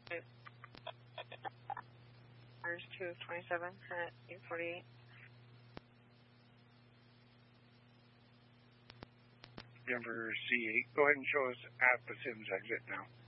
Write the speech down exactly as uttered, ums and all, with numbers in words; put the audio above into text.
There's two twenty-seven at eight forty-eight. Denver C eight, go ahead and show us at the Sims exit now.